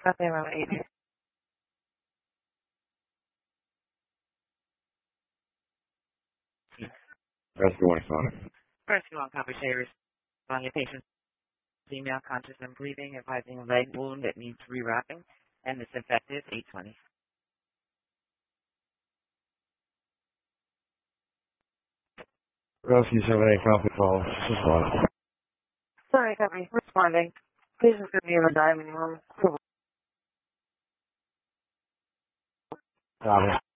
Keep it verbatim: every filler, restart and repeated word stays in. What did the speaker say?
Copy around eight. That's the one, Sonic. First, you want copy share on your patient's female conscious and breathing, advising a leg wound that needs rewrapping, and it's effective eight twenty. Rescue seven eight, copy call. Respond. Sorry, copy. Responding. Patient's going to be in the diving room. Copy.